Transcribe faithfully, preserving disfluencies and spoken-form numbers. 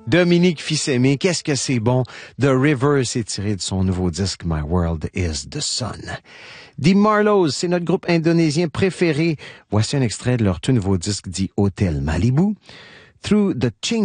Dominique Fils-Aimé, qu'est-ce que c'est bon? The River, c'est tiré de son nouveau disque My World is the Sun. The Marlows, c'est notre groupe indonésien préféré. Voici un extrait de leur tout nouveau disque dit Hotel Malibu. Through the Change